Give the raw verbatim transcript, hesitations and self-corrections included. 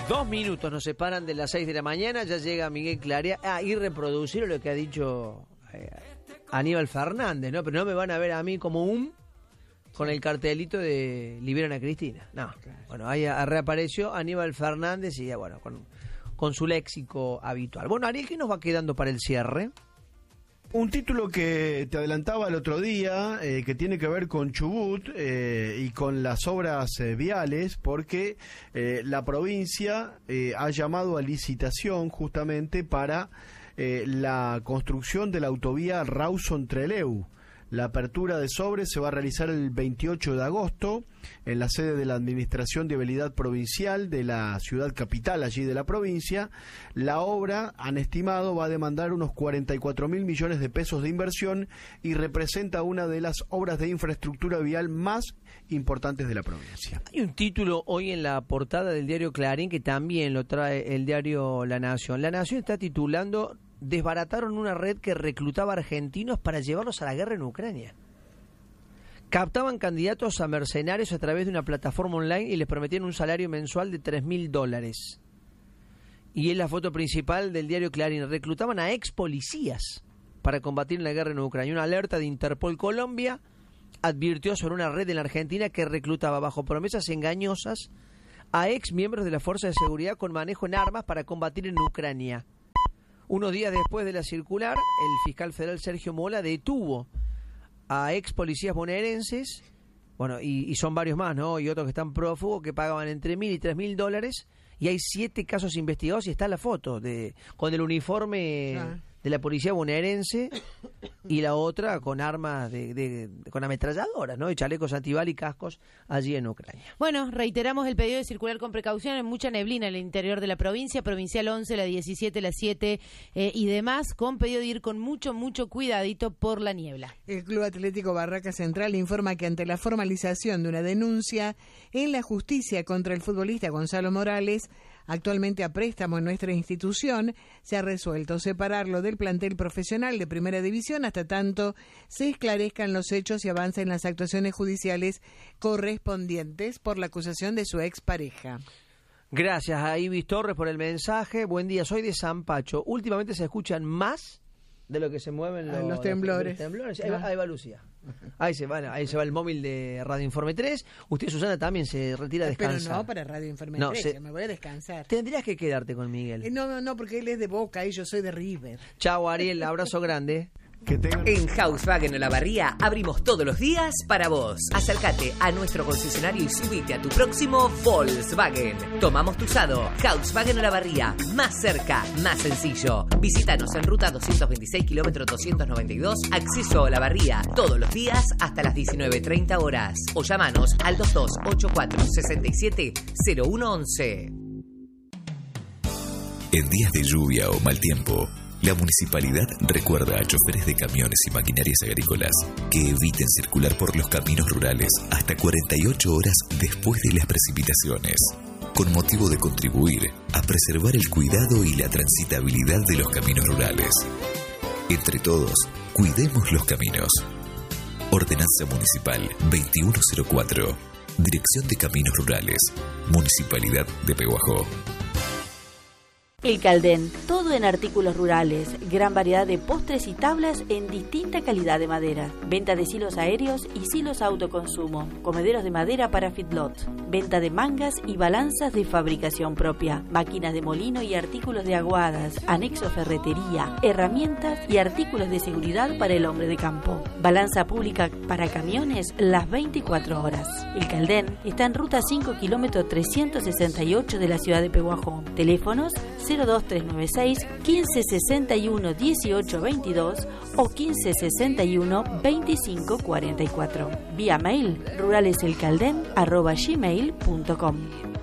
Dos minutos nos separan de las seis de la mañana, ya llega Miguel Clarea. Ah, y reproducir lo que ha dicho eh, Aníbal Fernández, ¿no? Pero no me van a ver a mí como un... con el cartelito de Liberan a Cristina. No, bueno, ahí reapareció Aníbal Fernández y ya, bueno, con, con su léxico habitual. Bueno, Ariel, ¿qué nos va quedando para el cierre? Un título que te adelantaba el otro día, eh, que tiene que ver con Chubut eh, y con las obras eh, viales, porque eh, la provincia eh, ha llamado a licitación justamente para eh, la construcción de la autovía Rawson-Trelew. La apertura de sobre se va a realizar el veintiocho de agosto en la sede de la Administración de Vialidad Provincial de la ciudad capital, allí de la provincia. La obra, han estimado, va a demandar unos cuarenta y cuatro mil millones de pesos de inversión y representa una de las obras de infraestructura vial más importantes de la provincia. Hay un título hoy en la portada del diario Clarín que también lo trae el diario La Nación. La Nación está titulando: desbarataron una red que reclutaba argentinos para llevarlos a la guerra en Ucrania. Captaban candidatos a mercenarios a través de una plataforma online y les prometían un salario mensual de tres mil dólares. Y es la foto principal del diario Clarín. Reclutaban a ex policías para combatir la guerra en Ucrania. Una alerta de Interpol Colombia advirtió sobre una red en la Argentina que reclutaba bajo promesas engañosas a ex miembros de la Fuerza de Seguridad con manejo en armas para combatir en Ucrania. Unos días después de la circular, el fiscal federal Sergio Mola detuvo a ex policías bonaerenses, bueno, y, y son varios más, ¿no? Y otros que están prófugos que pagaban entre mil y tres mil dólares, y hay siete casos investigados y está la foto de con el uniforme ah. de la policía bonaerense y la otra con armas de, de, de con ametralladoras, ¿no? Y chalecos antibal y cascos allí en Ucrania. Bueno, reiteramos el pedido de circular con precaución. En mucha neblina en el interior de la provincia, provincial once, la diecisiete, la siete eh, y demás, con pedido de ir con mucho, mucho cuidadito por la niebla. El Club Atlético Barraca Central informa que ante la formalización de una denuncia en la justicia contra el futbolista Gonzalo Morales, actualmente a préstamo en nuestra institución, se ha resuelto separarlo del plantel profesional de Primera División hasta tanto se esclarezcan los hechos y avancen las actuaciones judiciales correspondientes por la acusación de su expareja. Gracias a Ibis Torres por el mensaje. Buen día, soy de San Pacho. Últimamente se escuchan más de lo que se mueven los, los temblores. Los temblores. Ahí, va, ahí va Lucía. Ahí se va, ahí se va el móvil de Radio Informe tres. Usted, Susana, también se retira a descansar. Pero no para Radio Informe no, tres, se... me voy a descansar. Tendrías que quedarte con Miguel. Eh, no, no, no, porque él es de Boca y yo soy de River. Chao, Ariel, abrazo grande. Que tengan... En Volkswagen Olavarría abrimos todos los días para vos. Acércate a nuestro concesionario y subite a tu próximo Volkswagen. Tomamos tu usado. Volkswagen Olavarría, más cerca, más sencillo. Visítanos en ruta doscientos veintiséis, kilómetro doscientos noventa y dos, acceso a Olavarría, todos los días hasta las diecinueve treinta horas. O llamanos al dos dos ocho cuatro seis siete cero uno once. En días de lluvia o mal tiempo, la municipalidad recuerda a choferes de camiones y maquinarias agrícolas que eviten circular por los caminos rurales hasta cuarenta y ocho horas después de las precipitaciones, con motivo de contribuir a preservar el cuidado y la transitabilidad de los caminos rurales. Entre todos, cuidemos los caminos. Ordenanza Municipal veintiuno cero cuatro, Dirección de Caminos Rurales, Municipalidad de Pehuajó. El Caldén, todo en artículos rurales, gran variedad de postres y tablas en distinta calidad de madera, venta de silos aéreos y silos autoconsumo, comederos de madera para feedlots, venta de mangas y balanzas de fabricación propia, máquinas de molino y artículos de aguadas, anexo ferretería, herramientas y artículos de seguridad para el hombre de campo, balanza pública para camiones las veinticuatro horas. El Caldén está en ruta cinco, kilómetro trescientos sesenta y ocho de la ciudad de Pehuajó. Teléfonos cero dos tres nueve seis, quince sesenta y uno, dieciocho veintidós o quince sesenta y uno, veinticinco cuarenta y cuatro. Vía mail ruraleselcalden arroba gmail punto com.